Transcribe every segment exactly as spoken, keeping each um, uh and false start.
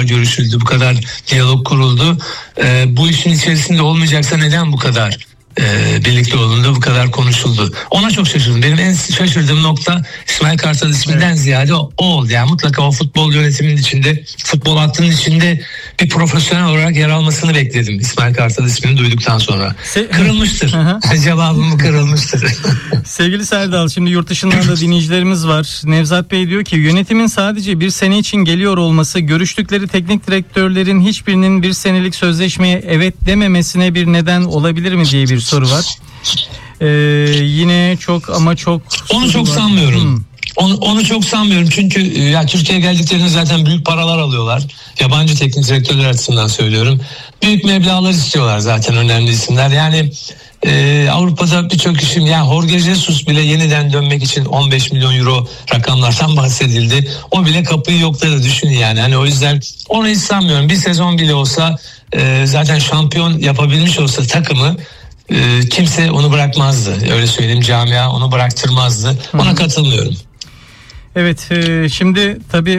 kadar görüşüldü, bu kadar diyalog kuruldu. E, bu işin içerisinde olmayacaksa neden bu kadar e, birlikte olduğunda bu kadar konuşuldu? Ona çok şaşırdım. Benim en şaşırdığım nokta İsmail Kartal isminden evet. ziyade o, o oldu. Yani mutlaka o futbol yönetiminin içinde, futbol hattının içinde bir profesyonel olarak yer almasını bekledim. İsmail Kartal ismini duyduktan sonra. Se- kırılmıştır. Cevabım kırılmıştır. Sevgili Serdal, şimdi yurt dışından da dinleyicilerimiz var. Nevzat Bey diyor ki yönetimin sadece bir sene için geliyor olması, görüştükleri teknik direktörlerin hiçbirinin bir senelik sözleşmeye evet dememesine bir neden olabilir mi diye bir soru var. Ee, yine çok ama çok onu çok var. sanmıyorum. Hmm. Onu, onu çok sanmıyorum çünkü ya Türkiye'ye geldiklerinde zaten büyük paralar alıyorlar. Yabancı teknik direktörler açısından söylüyorum. Büyük meblağlar istiyorlar zaten önemli isimler. Yani e, Avrupa'da birçok işim, yani Jorge Jesus bile yeniden dönmek için on beş milyon euro rakamlardan bahsedildi. O bile kapıyı yokladı, düşünün yani. Hani o yüzden onu hiç sanmıyorum. Bir sezon bile olsa e, zaten şampiyon yapabilmiş olsa takımı, e, kimse onu bırakmazdı. Öyle söyleyeyim, camia onu bıraktırmazdı. Ona Hı. katılmıyorum. Evet, e, şimdi tabii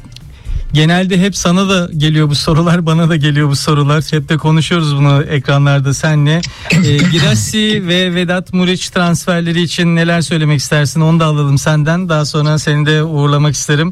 genelde hep sana da geliyor bu sorular, bana da geliyor bu sorular. Hep de konuşuyoruz bunu ekranlarda seninle. E, Girassi ve Vedat Muriç transferleri için neler söylemek istersin? Onu da alalım senden. Daha sonra seni de uğurlamak isterim.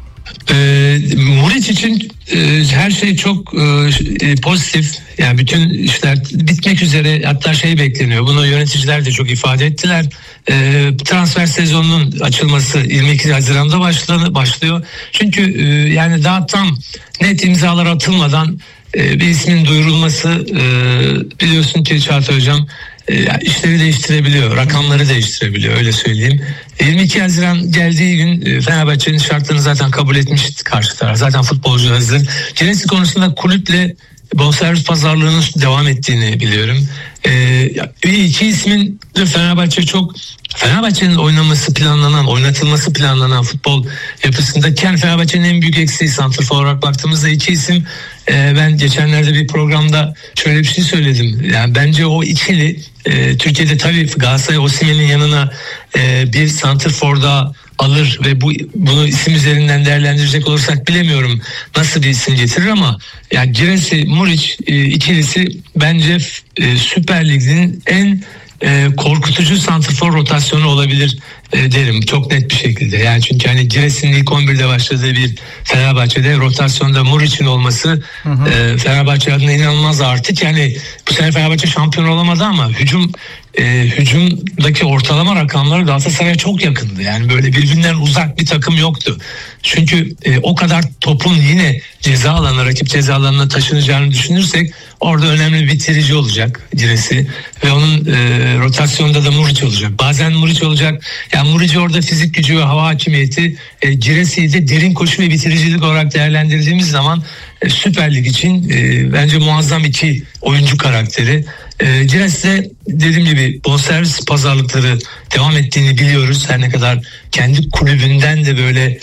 E, Muriç için e, her şey çok e, pozitif. Yani bütün işler bitmek üzere, hatta şey bekleniyor. Bunu yöneticiler de çok ifade ettiler. E, transfer sezonunun açılması yirmi iki Haziran'da başladı, başlıyor. Çünkü e, yani daha tam net imzalar atılmadan e, bir ismin duyurulması, e, biliyorsun ki Çağatay Hocam, e, işleri değiştirebiliyor, rakamları değiştirebiliyor, öyle söyleyeyim. yirmi iki Haziran geldiği gün e, Fenerbahçe'nin şartlarını zaten kabul etmişti karşı taraf. Zaten futbolcu hazır. Girassi konusunda kulüple bonservis pazarlığının devam ettiğini biliyorum. Ee, iki ismin de Fenerbahçe çok Fenerbahçe'nin oynaması planlanan, oynatılması planlanan futbol yapısındaki Fenerbahçe'nin en büyük eksiği santrfor olarak baktığımızda iki isim. E, ben geçenlerde bir programda şöyle bir şey söyledim. Yani bence o ikili e, Türkiye'de tabii Galatasaray Osimhen'in yanına e, bir santrfor da alır ve bu bunu isim üzerinden değerlendirecek olursak bilemiyorum nasıl bir isim getirir ama yani Girassi Muriç e, ikilisi bence e, Süper Lig'in en e, korkutucu santrfor rotasyonu olabilir e, derim çok net bir şekilde. Yani çünkü hani Girassi'nin ilk on birde başladığı bir Fenerbahçe'de rotasyonda Muriç'in olması hı hı. E, Fenerbahçe adına inanılmaz artık. Yani bu sene Fenerbahçe şampiyon olamadı ama hücum E, hücumdaki ortalama rakamları Galatasaray'a çok yakındı. Yani böyle birbirinden uzak bir takım yoktu. Çünkü e, o kadar topun yine ceza alanına, rakip ceza alanına taşınacağını düşünürsek orada önemli bir bitirici olacak Girassi ve onun e, rotasyonda da Muriç olacak. Bazen Muriç olacak. Yani Muriç orada fizik gücü ve hava hakimiyeti, e, Girassi'yi de derin koşu ve bitiricilik olarak değerlendirdiğimiz zaman e, Süper Lig için e, bence muazzam iki oyuncu karakteri. E, Girassi dediğim gibi bonservis pazarlıkları devam ettiğini biliyoruz. Her ne kadar kendi kulübünden de böyle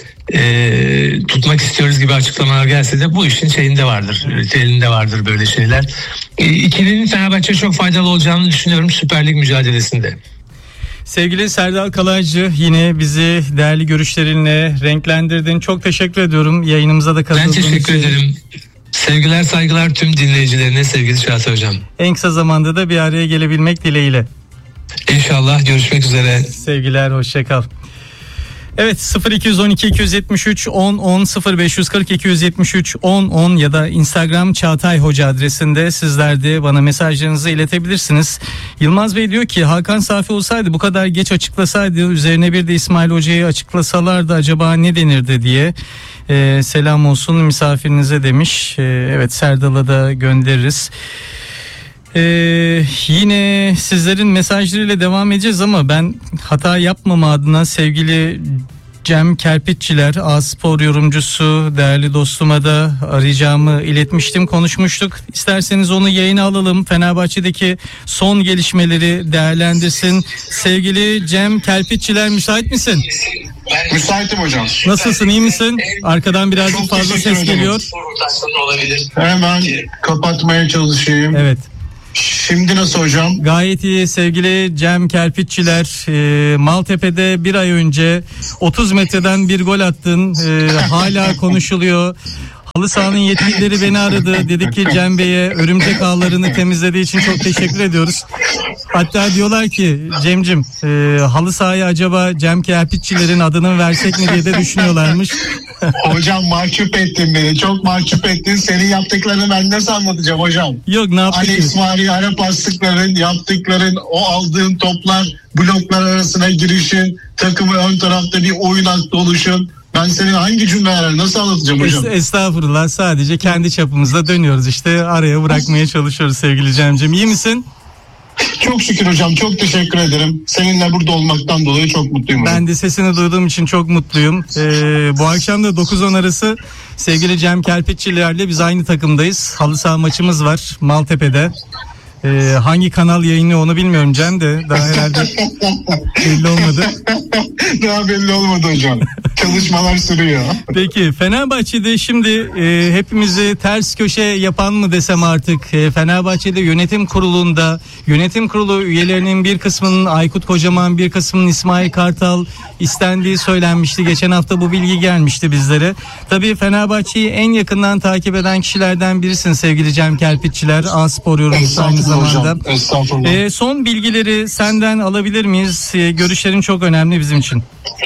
e, tutmak istiyoruz gibi açıklamalar gelse de bu işin şeyinde vardır, elinde vardır böyle şeyler. E, ikilinin Fenerbahçe'ye çok faydalı olacağını düşünüyorum Süper Lig mücadelesinde. Sevgili Serdal Kalaycı, yine bizi değerli görüşlerinle renklendirdin. Çok teşekkür ediyorum yayınımıza da katıldığın için. Ben teşekkür için. ederim. Sevgiler saygılar tüm dinleyicilerine sevgili Çağatay Hocam. En kısa zamanda da bir araya gelebilmek dileğiyle. İnşallah, görüşmek üzere. Sevgiler, hoşça kal. Evet, sıfır iki on iki iki yetmiş üç on on sıfır beş kırk iki yetmiş üç on on ya da Instagram Çağatay Hoca adresinde sizler de bana mesajlarınızı iletebilirsiniz. Yılmaz Bey diyor ki Hakan Safi olsaydı bu kadar geç açıklasaydı, üzerine bir de İsmail Hoca'yı açıklasalardı acaba ne denirdi diye. Ee, selam olsun misafirinize demiş. Ee, evet, Serdal'a da göndeririz. Ee, yine sizlerin mesajlarıyla devam edeceğiz ama ben hata yapmama adına sevgili Cem Kerpiççiler, A-Spor yorumcusu değerli dostuma da arayacağımı iletmiştim, konuşmuştuk. İsterseniz onu yayına alalım, Fenerbahçe'deki son gelişmeleri değerlendirsin. Sevgili Cem Kerpiççiler, müsait misin? Müsaitim hocam. Nasılsın, iyi misin? Arkadan birazcık Çok fazla ses geliyor. Hemen kapatmaya çalışayım. Evet. Şimdi nasıl hocam? Gayet iyi sevgili Cem Kerpiççiler. E, Maltepe'de bir ay önce otuz metreden bir gol attın. E, hala konuşuluyor. Halı sahanın yetkilileri beni aradı. Dedi ki Cem Bey'e örümcek ağlarını temizlediği için çok teşekkür ediyoruz. Hatta diyorlar ki Cem'cim e, halı sahaya acaba Cem Kerpiççilerin adını mı versek mi diye de düşünüyorlarmış. Hocam mahcup ettin beni. Çok mahcup ettin. Senin yaptıklarını ben nasıl anlatacağım hocam? Yok ne yaptık Ali ki? İsmail ara paslıkların, yaptıkların, o aldığın toplar, bloklar arasına girişin, takımı ön tarafta bir oyun aklı oluşun. Ben senin hangi cümleleri nasıl anlatacağım hocam? Es- estağfurullah, sadece kendi çapımızda dönüyoruz işte, araya bırakmaya çalışıyoruz sevgili Cem'ciğim. İyi misin? Çok şükür hocam, çok teşekkür ederim. Seninle burada olmaktan dolayı çok mutluyum hocam. Ben de sesini duyduğum için çok mutluyum. Ee, bu akşam da dokuz on arası sevgili Cem Kerpiççilerle biz aynı takımdayız. Halı saha maçımız var Maltepe'de. Ee, hangi kanal yayınlıyor onu bilmiyorum Cem de. Daha herhalde belli olmadı. Daha belli olmadı hocam. Çalışmalar sürüyor. Peki Fenerbahçe'de şimdi e, hepimizi ters köşe yapan mı desem artık, e, Fenerbahçe'de yönetim kurulunda yönetim kurulu üyelerinin bir kısmının Aykut Kocaman, bir kısmının İsmail Kartal istendiği söylenmişti. Geçen hafta bu bilgi gelmişti bizlere. Tabii Fenerbahçe'yi en yakından takip eden kişilerden birisin sevgili Cem Kerpiççiler. A-Spor yorumcusu aynı zamanda. Hocam, estağfurullah. E, son bilgileri senden alabilir miyiz? E, görüşlerin çok önemli bizim için.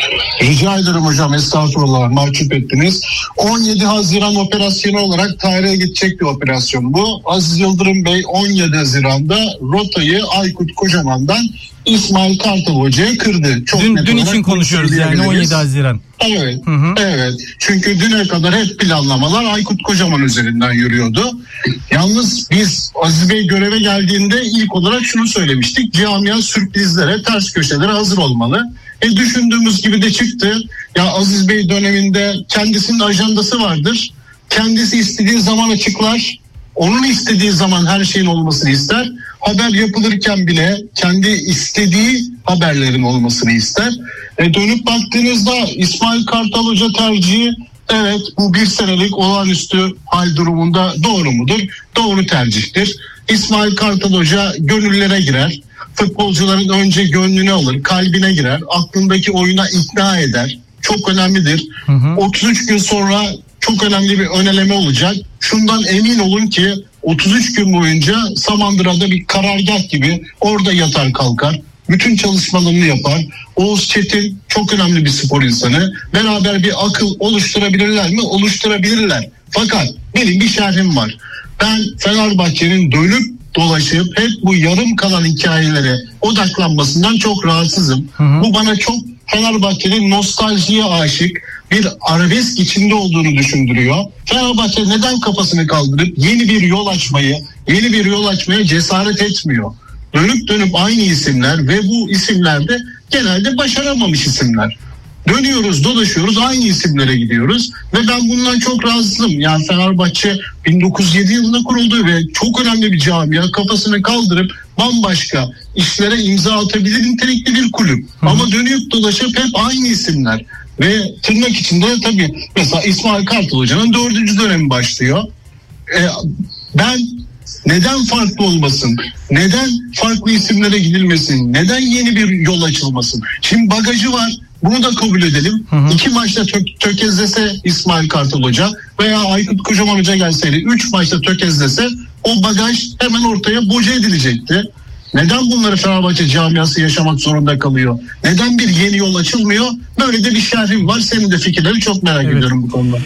Rica ederim hocam, estağfurullah, mahcup ettiniz. on yedi Haziran operasyonu olarak tarihe geçecek bir operasyon bu. Aziz Yıldırım Bey on yedi Haziran'da rotayı Aykut Kocaman'dan İsmail Kartal Hoca'ya kırdı. Çok Dün, net dün olarak için konuşuyoruz yani söyleyebiliriz. on yedi Haziran. Evet, Hı hı. evet. Çünkü düne kadar hep planlamalar Aykut Kocaman üzerinden yürüyordu. Yalnız biz Aziz Bey göreve geldiğinde ilk olarak şunu söylemiştik. Camia sürprizlere, ters köşelere hazır olmalı. E düşündüğümüz gibi de çıktı. Ya Aziz Bey döneminde kendisinin ajandası vardır. Kendisi istediği zaman açıklar. Onun istediği zaman her şeyin olmasını ister. Haber yapılırken bile kendi istediği haberlerin olmasını ister. E dönüp baktığınızda İsmail Kartal Hoca tercihi, evet, bu bir senelik olağanüstü hal durumunda doğru mudur? Doğru tercihtir. İsmail Kartal Hoca gönüllere girer. Futbolcuların önce gönlüne alır, kalbine girer, aklındaki oyuna ikna eder. Çok önemlidir. Hı hı. otuz üç gün sonra çok önemli bir öneleme olacak. Şundan emin olun ki otuz üç gün boyunca Samandıra'da bir karargah gibi orada yatar kalkar. Bütün çalışmalarını yapar. Oğuz Çetin çok önemli bir spor insanı. Beraber bir akıl oluşturabilirler mi? Oluşturabilirler. Fakat benim bir şerhim var. Ben Fenerbahçe'nin dönüp dolaşıp hep bu yarım kalan hikayelere odaklanmasından çok rahatsızım. Hı hı. Bu bana çok Fenerbahçe'nin nostaljiye aşık bir arabesk içinde olduğunu düşündürüyor. Fenerbahçe neden kafasını kaldırıp yeni bir yol açmayı, yeni bir yol açmaya cesaret etmiyor? Dönüp dönüp aynı isimler ve bu isimler de genelde başaramamış isimler. Dönüyoruz, dolaşıyoruz, aynı isimlere gidiyoruz ve ben bundan çok rahatsızım. Yani Fenerbahçe bin dokuz yüz yedi yılında kuruldu ve çok önemli bir camia, kafasını kaldırıp bambaşka işlere imza atabilir nitelikli bir kulüp. Hı. Ama dönüp dolaşıp hep aynı isimler ve tırnak içinde tabii mesela İsmail Kartal Hoca'nın dördüncü dönemi başlıyor. Ee, ben neden farklı olmasın? Neden farklı isimlere gidilmesin? Neden yeni bir yol açılmasın? Şimdi bagajı var. Bunu da kabul edelim. Hı hı. İki maçta tö- tökezlese İsmail Kartal Hoca veya Aykut Kocaman Hoca gelseydi üç maçta tökezlese o bagaj hemen ortaya boca edilecekti. Neden bunları Fenerbahçe camiası yaşamak zorunda kalıyor? Neden bir yeni yol açılmıyor? Böyle de bir şerhim var. Senin de fikirleri çok merak evet. ediyorum bu konuda.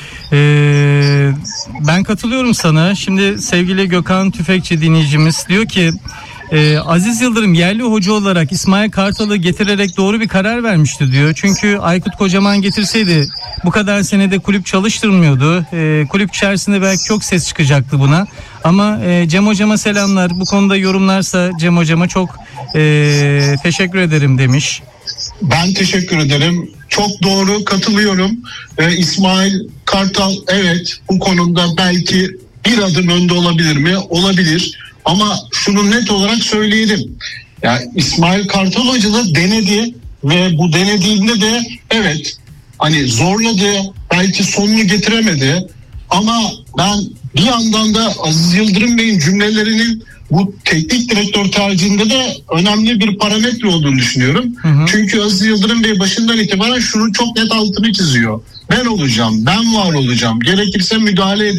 Ee, ben katılıyorum sana. Şimdi sevgili Gökhan Tüfekçi dinleyicimiz diyor ki Ee, Aziz Yıldırım yerli hoca olarak İsmail Kartal'ı getirerek doğru bir karar vermişti diyor. Çünkü Aykut Kocaman getirseydi bu kadar senede kulüp çalıştırmıyordu. Ee, kulüp içerisinde belki çok ses çıkacaktı buna. Ama e, Cem Hocama selamlar. Bu konuda yorumlarsa Cem Hocama çok e, teşekkür ederim demiş. Ben teşekkür ederim. Çok doğru, katılıyorum. Ee, İsmail Kartal evet bu konuda belki bir adım önde olabilir mi? Olabilir. Ama şunu net olarak söyleyelim. Ya İsmail Kartal Hoca da denedi ve bu denediğinde de evet hani zorladı, belki sonunu getiremedi Ama ben bir yandan da Aziz Yıldırım Bey'in cümlelerinin bu teknik direktör tercihinde de önemli bir parametre olduğunu düşünüyorum. Hı hı. Çünkü Aziz Yıldırım Bey başından itibaren şunu çok net altını çiziyor. Ben olacağım, ben var olacağım. Gerekirse müdahale edeceğim.